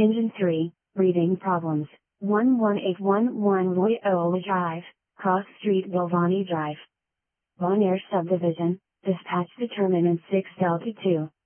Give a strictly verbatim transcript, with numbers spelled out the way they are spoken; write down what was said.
Engine three, breathing problems, one one eight one one Loyola Drive, Cross Street Bilvani Drive. Bonaire Subdivision, dispatch determinant six Delta two.